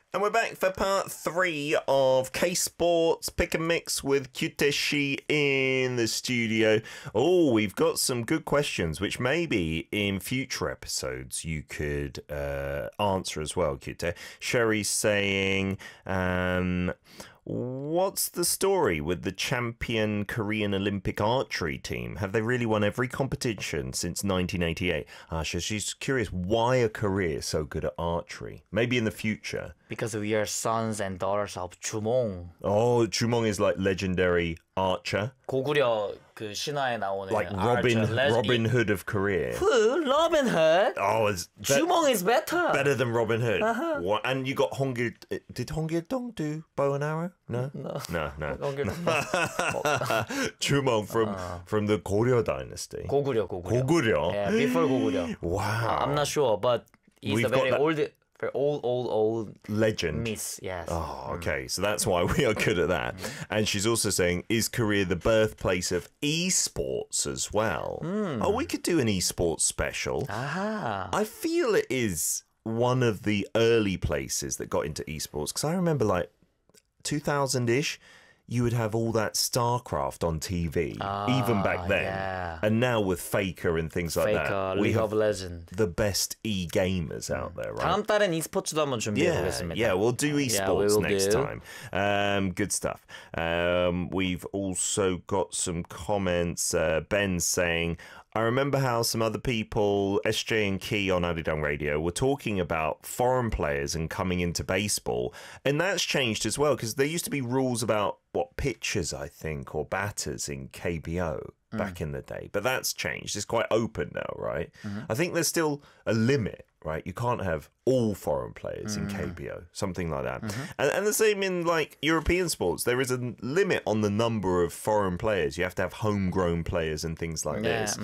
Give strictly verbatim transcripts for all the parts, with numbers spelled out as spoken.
And we're back for part three of K-Sports Pick and Mix with Kyuteshi in the studio. Oh, we've got some good questions, which maybe in future episodes you could uh, answer as well, Kyute. Sherry's saying, um, what's the story with the champion Korean Olympic archery team? Have they really won every competition since nineteen eighty-eight? Ah, so she's curious, why are Korea so good at archery? Maybe in the future. Because we are sons and daughters of Jumong. Oh, Jumong is like legendary archer. 고구려 그 신화에 나오는 Like Robin, archer. Robin Hood of Korea. Who? Robin Hood? Oh, it's be- Jumong is better. better than Robin Hood. Uh-huh. What? And you got Hongil. Did Hongil Dong do bow and arrow? No, No. no, no. 고구려. Jumong from Uh. from the Goryeo dynasty. 고구려, 고구려. Goguryeo. Yeah, before 고구려. Wow. I'm not sure, but it's We've a very got that- old, very old, old, old Legend. myth. Yes. Oh, okay. So that's why we are good at that. And she's also saying, is Korea the birthplace of esports as well? Oh, we could do an esports special. Aha. I feel it is one of the early places that got into esports, because I remember like two thousand-ish, you would have all that StarCraft on T V, even back then. yeah. And now with Faker and things like Faker, that, we League have of Legends. the best e-gamers out there, right? 다음 달엔 e스포츠도 한번 준비해 Yeah, 보겠습니다. yeah, we'll do Yeah, we esports will next do. time. Um, good stuff. Um, we've also got some comments. Uh, Ben saying, I remember how some other people, S J and Key on Arirang Radio, were talking about foreign players and coming into baseball. And that's changed as well, because there used to be rules about what pitchers, I think, or batters in K B O back in the day. But that's changed. It's quite open now, right? I think there's still a limit, right? You can't have all foreign players in K B O, something like that. And, and the same in like European sports. There is a limit on the number of foreign players. You have to have homegrown players and things like Yeah, this.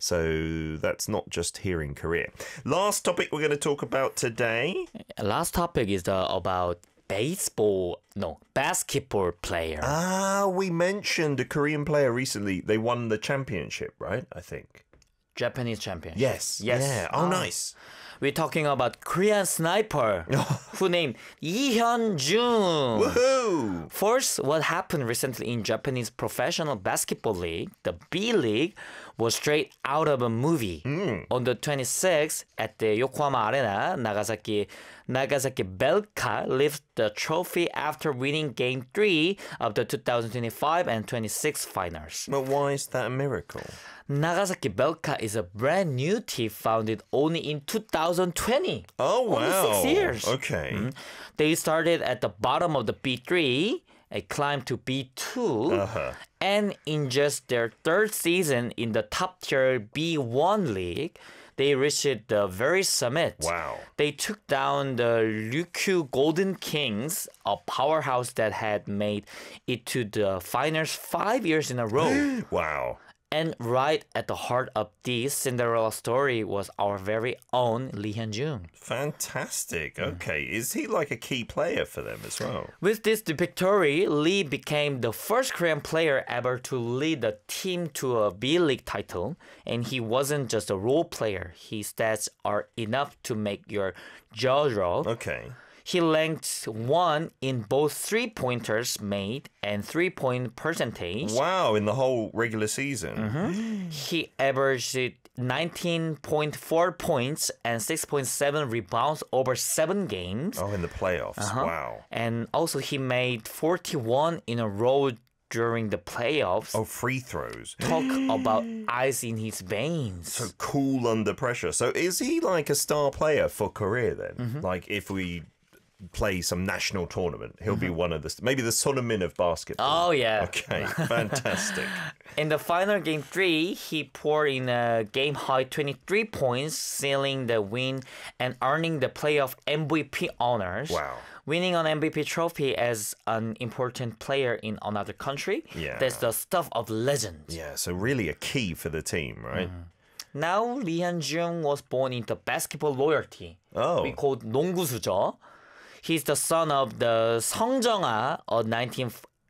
So that's not just here in Korea. Last topic we're going to talk about today. Last topic is the, about baseball, no, basketball player. Ah, we mentioned a Korean player recently. They won the championship, right? I think. Japanese champion. Yes. Yes. Yeah. Oh, Ah. nice. We're talking about Korean sniper who named Lee Hyun-jun. Woohoo! First, what happened recently in Japanese professional basketball league, the B League, was straight out of a movie. On the twenty-sixth, at the Yokohama Arena, Nagasaki Nagasaki Belka lifted the trophy after winning Game three of the two thousand twenty-five and twenty-six finals. But why is that a miracle? Nagasaki Belka is a brand new team founded only in two thousand twenty. Oh, wow. Only six years. Okay. They started at the bottom of the B three, and climbed to B two, Uh-huh. and in just their third season in the top tier B one league, they reached the very summit. Wow. They took down the Ryukyu Golden Kings, a powerhouse that had made it to the finals five years in a row. Wow. And right at the heart of this Cinderella story was our very own Lee Hyun-jun. Fantastic. Okay. Is he like a key player for them as well? With this victory, Lee became the first Korean player ever to lead the team to a B League title. And he wasn't just a role player. His stats are enough to make your jaw drop. Okay. He ranked one in both three-pointers made and three-point percentage. Wow, in the whole regular season. He averaged nineteen point four points and six point seven rebounds over seven games. Oh, in the playoffs. Wow. And also he made forty-one in a row during the playoffs. Oh, free throws. Talk about ice in his veins. So cool under pressure. So is he like a star player for Korea then? Like if we play some national tournament, he'll be one of the, maybe the Son Min of basketball. Oh, yeah. Okay, fantastic. In the final game three, he poured in a game high twenty-three points, sealing the win and earning the playoff M V P honors. Wow. Winning an M V P trophy as an important player in another country, Yeah. that's the stuff of legend. Yeah, so really a key for the team, right? Now, Lee Hyun-jung was born into basketball royalty. Oh. We called 농구수저. He's the son of the Sung Jung-ah, a nineteen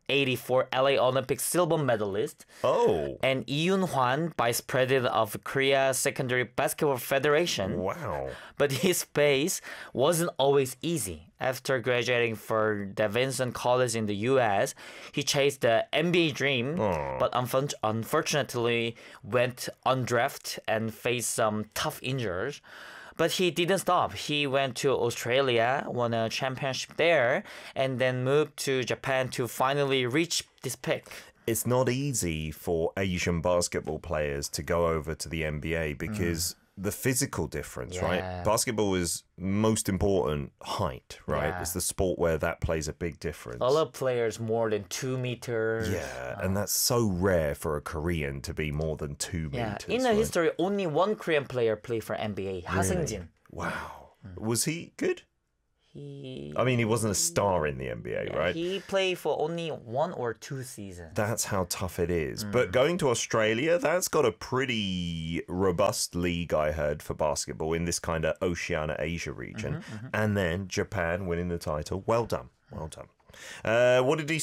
eighty-four L A Olympic silver medalist. Oh. And Lee Yoon-hwan, vice president of Korea Secondary Basketball Federation. Wow. But his pace wasn't always easy. After graduating from Davidson College in the U S, he chased the N B A dream, Aw. but unfun- unfortunately went undrafted and faced some tough injuries. But he didn't stop. He went to Australia, won a championship there, and then moved to Japan to finally reach this peak. It's not easy for Asian basketball players to go over to the N B A because the physical difference, Yeah. right? Basketball is most important height, right? Yeah. It's the sport where that plays a big difference. A lot of players more than two meters. Yeah, and that's so rare for a Korean to be more than two Yeah. meters. In the right? history, only one Korean player played for N B A, Ha Seung-jin. Wow. Was he good? He, I mean, he wasn't a star in the N B A, yeah, right? he played for only one or two seasons. That's how tough it is. Mm. But going to Australia, that's got a pretty robust league, I heard, for basketball in this kind of Oceania Asia region. Mm-hmm, And then Japan winning the title. Well done. Well done. Uh, what did he